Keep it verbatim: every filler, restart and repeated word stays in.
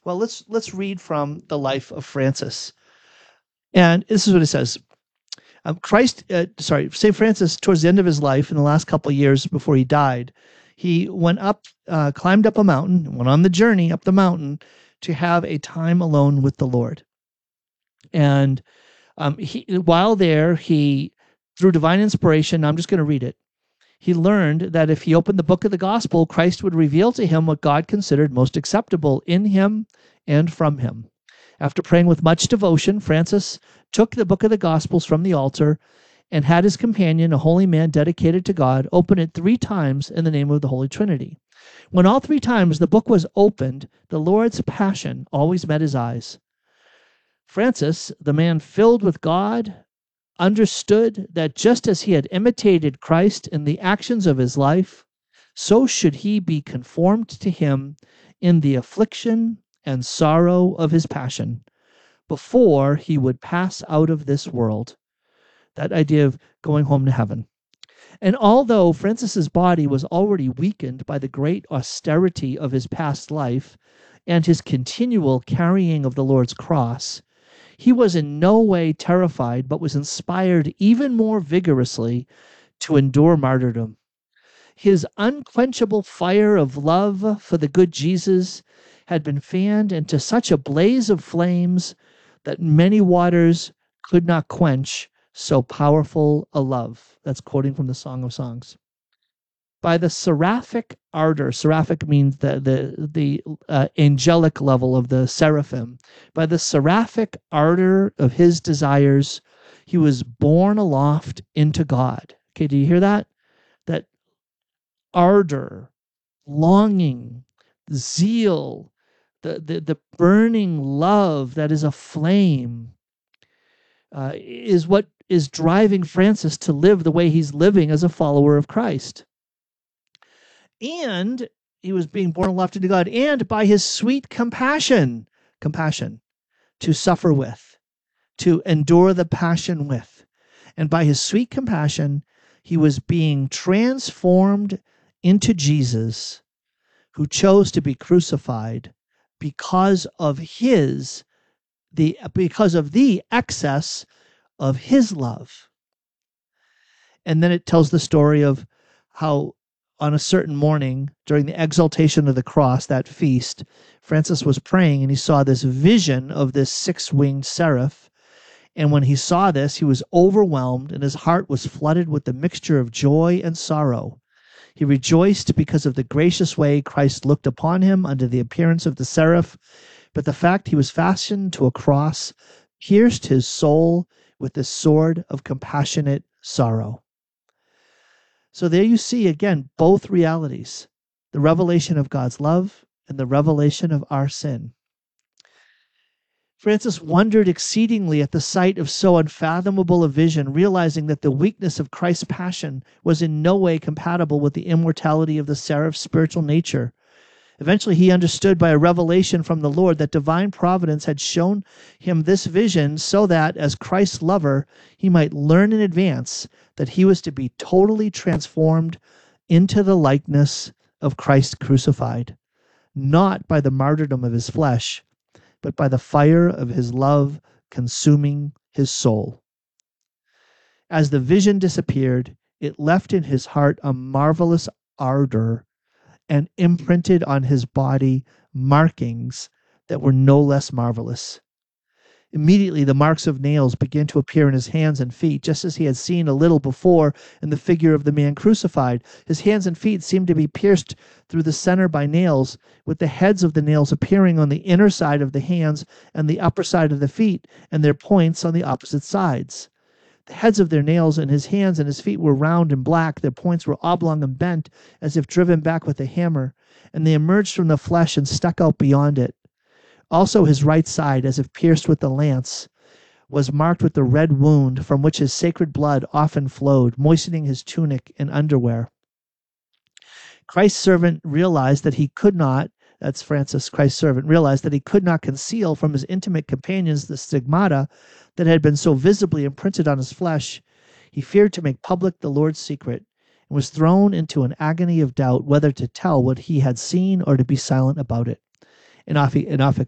Well, let's let's read from the life of Francis. And this is what it says. Um, Christ, uh, sorry, Saint Francis, towards the end of his life, in the last couple of years before he died, he went up, uh, climbed up a mountain, went on the journey up the mountain to have a time alone with the Lord. And um, he, while there, he, through divine inspiration, I'm just going to read it. He learned that if he opened the book of the gospel, Christ would reveal to him what God considered most acceptable in him and from him. After praying with much devotion, Francis took the book of the Gospels from the altar and had his companion, a holy man dedicated to God, open it three times in the name of the Holy Trinity. When all three times the book was opened, the Lord's passion always met his eyes. Francis, the man filled with God, understood that just as he had imitated Christ in the actions of his life, so should he be conformed to him in the affliction and sorrow of his passion before he would pass out of this world. That idea of going home to heaven. And although Francis's body was already weakened by the great austerity of his past life and his continual carrying of the Lord's cross, he was in no way terrified, but was inspired even more vigorously to endure martyrdom. His unquenchable fire of love for the good Jesus had been fanned into such a blaze of flames that many waters could not quench so powerful a love. That's quoting from the Song of Songs. By the seraphic ardor, seraphic means the the the uh, angelic level of the seraphim. By the seraphic ardor of his desires, he was borne aloft into God. Okay, do you hear that? That ardor, longing, zeal, the the, the burning love that is a flame, uh, is what is driving Francis to live the way he's living as a follower of Christ. And he was being born aloft into God, and by his sweet compassion, compassion, to suffer with, to endure the passion with. And by his sweet compassion, he was being transformed into Jesus, who chose to be crucified because of his, the because of the excess of his love. And then it tells the story of how on a certain morning during the exaltation of the cross, that feast, Francis was praying and he saw this vision of this six-winged seraph. And when he saw this, he was overwhelmed and his heart was flooded with the mixture of joy and sorrow. He rejoiced because of the gracious way Christ looked upon him under the appearance of the seraph, but the fact he was fastened to a cross pierced his soul with the sword of compassionate sorrow. So there you see, again, both realities, the revelation of God's love and the revelation of our sin. Francis wondered exceedingly at the sight of so unfathomable a vision, realizing that the weakness of Christ's passion was in no way compatible with the immortality of the seraph's spiritual nature. Eventually, he understood by a revelation from the Lord that divine providence had shown him this vision so that, as Christ's lover, he might learn in advance that he was to be totally transformed into the likeness of Christ crucified, not by the martyrdom of his flesh, but by the fire of his love consuming his soul. As the vision disappeared, it left in his heart a marvelous ardor and imprinted on his body markings that were no less marvelous. Immediately the marks of nails began to appear in his hands and feet, just as he had seen a little before in the figure of the man crucified. His hands and feet seemed to be pierced through the center by nails, with the heads of the nails appearing on the inner side of the hands and the upper side of the feet, and their points on the opposite sides. The heads of their nails in his hands and his feet were round and black. Their points were oblong and bent, as if driven back with a hammer, and they emerged from the flesh and stuck out beyond it. Also his right side, as if pierced with the lance, was marked with the red wound from which his sacred blood often flowed, moistening his tunic and underwear. Christ's servant realized that he could not, that's Francis, Christ's servant, realized that he could not conceal from his intimate companions the stigmata that had been so visibly imprinted on his flesh. He feared to make public the Lord's secret, and was thrown into an agony of doubt whether to tell what he had seen or to be silent about it. And off, he, and off it